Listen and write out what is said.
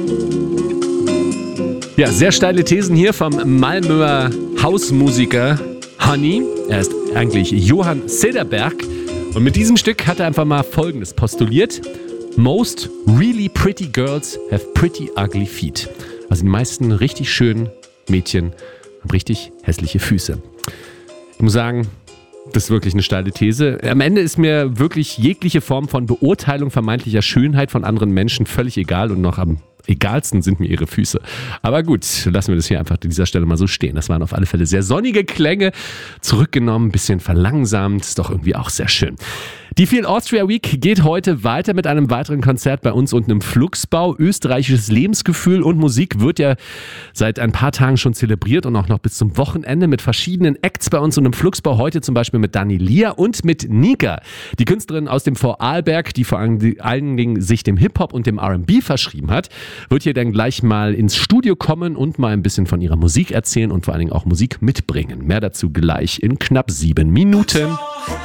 Ja, sehr steile Thesen hier vom Malmöer Hausmusiker Honey. Er ist eigentlich Johann Cederberg. Und mit diesem Stück hat er einfach mal Folgendes postuliert. Most really pretty girls have pretty ugly feet. Also die meisten richtig schönen Mädchen haben richtig hässliche Füße. Ich muss sagen, das ist wirklich eine steile These. Am Ende ist mir wirklich jegliche Form von Beurteilung vermeintlicher Schönheit von anderen Menschen völlig egal und noch am egalsten sind mir ihre Füße. Aber gut, lassen wir das hier einfach an dieser Stelle mal so stehen. Das waren auf alle Fälle sehr sonnige Klänge, zurückgenommen, ein bisschen verlangsamt, ist doch irgendwie auch sehr schön. Die Feel Austria Week geht heute weiter mit einem weiteren Konzert bei uns unten im Flugsbau. Österreichisches Lebensgefühl und Musik wird ja seit ein paar Tagen schon zelebriert und auch noch bis zum Wochenende mit verschiedenen Acts bei uns und im Flugsbau. Heute zum Beispiel mit Dani Lia und mit Nika, die Künstlerin aus dem Vorarlberg, die vor allen Dingen sich dem Hip-Hop und dem R&B verschrieben hat, wird hier dann gleich mal ins Studio kommen und mal ein bisschen von ihrer Musik erzählen und vor allen Dingen auch Musik mitbringen. Mehr dazu gleich in knapp 7 Minuten.